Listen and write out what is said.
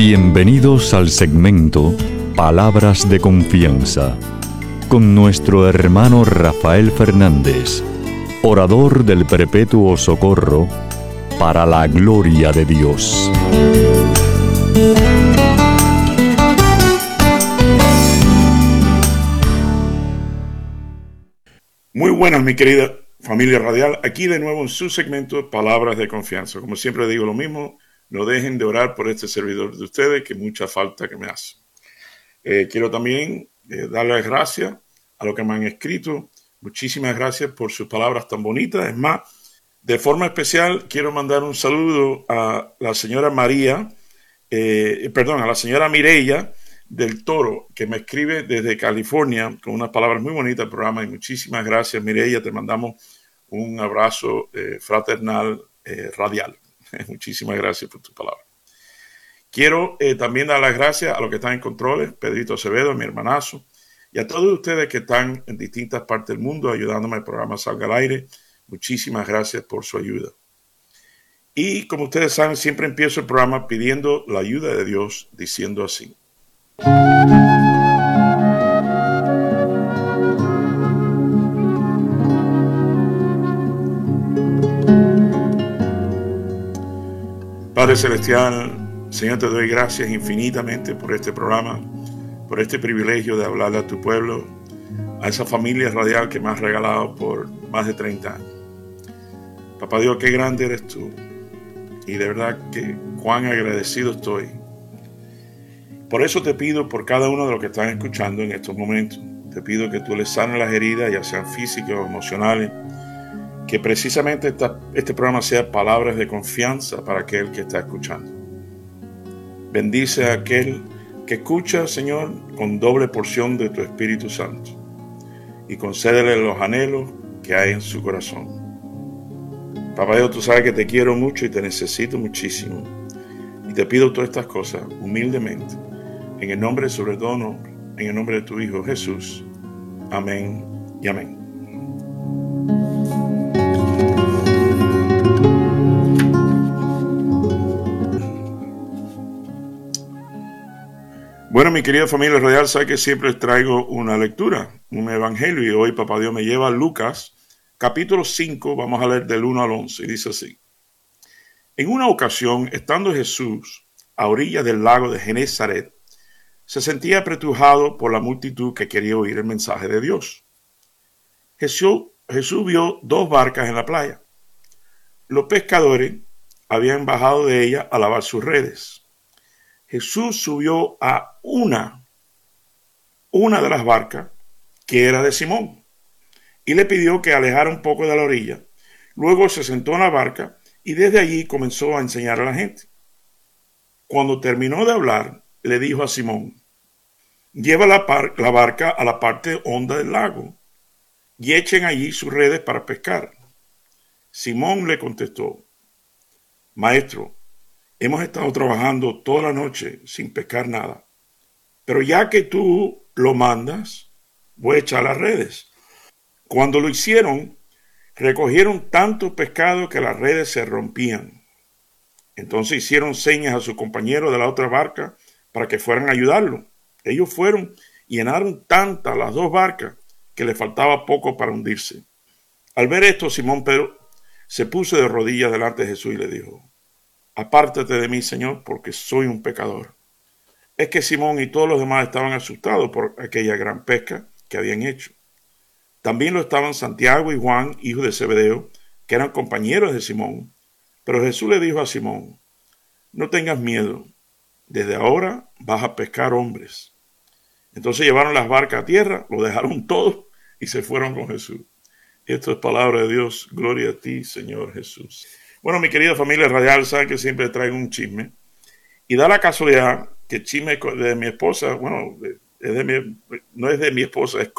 Bienvenidos al segmento Palabras de Confianza, con nuestro hermano Rafael Fernández, orador del Perpetuo Socorro, para la gloria de Dios. Muy buenas, mi querida familia radial, aquí de nuevo en su segmento Palabras de Confianza. Como siempre digo lo mismo, no dejen de orar por este servidor de ustedes, que mucha falta que me hace. Quiero también darles gracias a los que me han escrito. Muchísimas gracias por sus palabras tan bonitas. Es más, de forma especial quiero mandar un saludo a la señora a la señora Mireya del Toro, que me escribe desde California con unas palabras muy bonitas del programa. Y muchísimas gracias, Mireya. Te mandamos un abrazo fraternal radial. Muchísimas gracias por tu palabra. Quiero también dar las gracias a los que están en controles, Pedrito Acevedo, mi hermanazo, y a todos ustedes que están en distintas partes del mundo ayudándome al programa Salga al Aire. Muchísimas gracias por su ayuda. Y como ustedes saben, siempre empiezo el programa pidiendo la ayuda de Dios, diciendo así. Padre Celestial, Señor, te doy gracias infinitamente por este programa, por este privilegio de hablarle a tu pueblo, a esa familia radial que me has regalado por más de 30 años. Papá Dios, qué grande eres tú, y de verdad que cuán agradecido estoy. Por eso te pido por cada uno de los que están escuchando en estos momentos. Te pido que tú les sanes las heridas, ya sean físicas o emocionales, que precisamente este programa sea palabras de confianza para aquel que está escuchando. Bendice a aquel que escucha, Señor, con doble porción de tu Espíritu Santo, y concédele los anhelos que hay en su corazón. Papá Dios, tú sabes que te quiero mucho y te necesito muchísimo, y te pido todas estas cosas humildemente, en el nombre sobre todo nombre, en el nombre de tu Hijo Jesús. Amén y amén. Bueno, mi querida familia radial, sabe que siempre les traigo una lectura, un evangelio, y hoy Papá Dios me lleva a Lucas, capítulo 5, vamos a leer del 1 al 11, y dice así. En una ocasión, estando Jesús a orillas del lago de Genezaret, se sentía apretujado por la multitud que quería oír el mensaje de Dios. Jesús vio dos barcas en la playa. Los pescadores habían bajado de ellas a lavar sus redes. Jesús subió a una de las barcas, que era de Simón, y le pidió que alejara un poco de la orilla. Luego se sentó en la barca y desde allí comenzó a enseñar a la gente. Cuando terminó de hablar, le dijo a Simón: lleva la barca a la parte honda del lago y echen allí sus redes para pescar. Simón le contestó: Maestro, hemos estado trabajando toda la noche sin pescar nada, pero ya que tú lo mandas, voy a echar las redes. Cuando lo hicieron, recogieron tanto pescado que las redes se rompían. Entonces hicieron señas a sus compañeros de la otra barca para que fueran a ayudarlo. Ellos fueron y llenaron tantas las dos barcas que le faltaba poco para hundirse. Al ver esto, Simón Pedro se puso de rodillas delante de Jesús y le dijo: Apártate de mí, Señor, porque soy un pecador. Es que Simón y todos los demás estaban asustados por aquella gran pesca que habían hecho. También lo estaban Santiago y Juan, hijos de Zebedeo, que eran compañeros de Simón. Pero Jesús le dijo a Simón: no tengas miedo, desde ahora vas a pescar hombres. Entonces llevaron las barcas a tierra, lo dejaron todo y se fueron con Jesús. Esto es palabra de Dios. Gloria a ti, Señor Jesús. Bueno, mi querida familia radial, saben que siempre traigo un chisme. Y da la casualidad que el chisme de mi esposa, no es de mi esposa, es